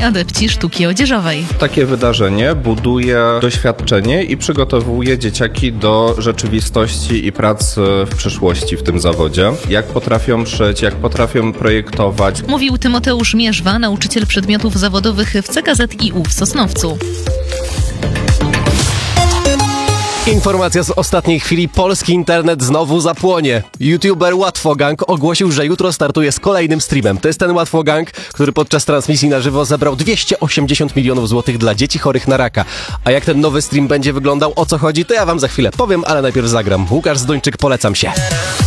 adepci sztuki odzieżowej. Takie wydarzenie buduje doświadczenie i przygotowuje dzieciaki do rzeczywistości i pracy w przyszłości w tym zawodzie. Jak potrafią szyć, jak potrafią projektować. Mówił Tymoteusz Mierzwa, nauczyciel przedmiotów zawodowych w CKZiU w Sosnowcu. Informacja z ostatniej chwili. Polski internet znowu zapłonie. YouTuber Łatwogang ogłosił, że jutro startuje z kolejnym streamem. To jest ten Łatwogang, który podczas transmisji na żywo zebrał 280 milionów złotych dla dzieci chorych na raka. A jak ten nowy stream będzie wyglądał, o co chodzi, to ja wam za chwilę powiem, ale najpierw zagram. Łukasz Zduńczyk, polecam się.